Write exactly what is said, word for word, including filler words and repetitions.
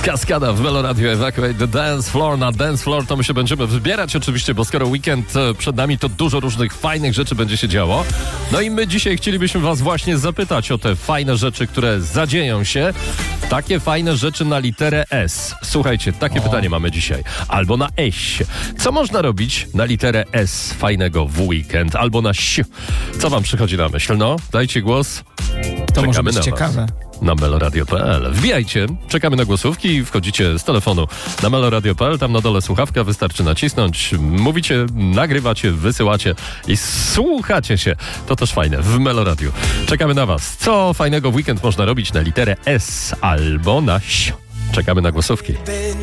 Kaskada w Melo Radio Evacuate the Dance Floor. Na Dance Floor to my się będziemy wybierać oczywiście, bo skoro weekend przed nami, to dużo różnych fajnych rzeczy będzie się działo. No i my dzisiaj chcielibyśmy was właśnie zapytać o te fajne rzeczy, które zadzieją się. Takie fajne rzeczy na literę S. Słuchajcie, takie o. pytanie mamy dzisiaj. Albo na eś. Co można robić na literę S fajnego w weekend? Albo na ś. Co wam przychodzi na myśl? No, dajcie głos. To Czekamy może być na ciekawe. Was. Na meloradio kropka p l. Wbijajcie, czekamy na głosówki, wchodzicie z telefonu na meloradio kropka p l, tam na dole słuchawka, wystarczy nacisnąć, mówicie, nagrywacie, wysyłacie i słuchacie się. To też fajne, w Meloradiu. Czekamy na was. Co fajnego w weekend można robić na literę S albo na ś? Czekamy na głosówki.